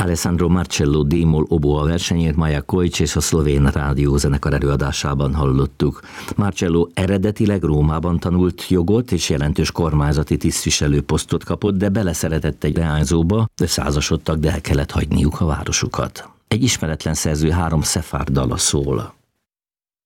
Alessandro Marcello D-moll oboa versenyét Maja Koics és a szlovén rádiózenekar előadásában hallottuk. Marcello eredetileg Rómában tanult jogot és jelentős kormányzati tisztviselő posztot kapott, de beleszeretett egy leányzóba, de százasodtak, de el kellett hagyniuk a városukat. Egy ismeretlen szerző 3 szefárd dala szól.